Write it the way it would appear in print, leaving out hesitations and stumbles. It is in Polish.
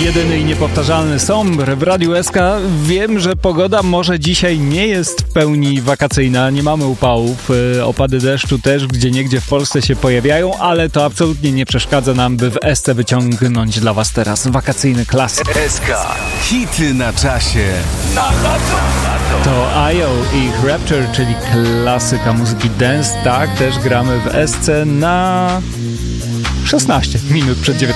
jedyny i niepowtarzalny Sombre w Radiu SK. Wiem, że pogoda może dzisiaj nie jest w pełni wakacyjna, nie mamy upałów, opady deszczu też gdzieniegdzie w Polsce się pojawiają, ale to absolutnie nie przeszkadza nam, by w SC wyciągnąć dla Was teraz wakacyjny klasyk. SK. Hity na czasie. To IO i ich Rapture, czyli klasyka muzyki dance. Tak, też gramy w SC na 16 minut przed 19.